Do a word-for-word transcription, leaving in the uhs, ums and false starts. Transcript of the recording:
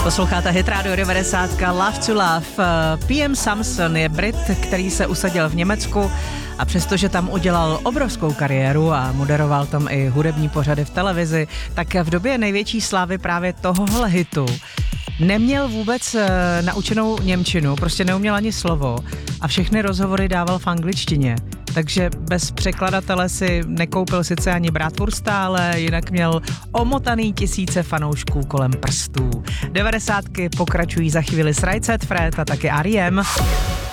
Posloucháte Hit Radio devadesát, Love to Love. P M Samson je Brit, který se usadil v Německu a přestože tam udělal obrovskou kariéru a moderoval tam i hudební pořady v televizi, tak v době největší slávy právě tohohle hitu neměl vůbec naučenou němčinu, prostě neuměl ani slovo a všechny rozhovory dával v angličtině. Takže bez překladatele si nekoupil sice ani bratwursta, ale jinak měl omotaný tisíce fanoušků kolem prstů. Devadesátky pokračují za chvíli s Right Said Fred a taky R E M.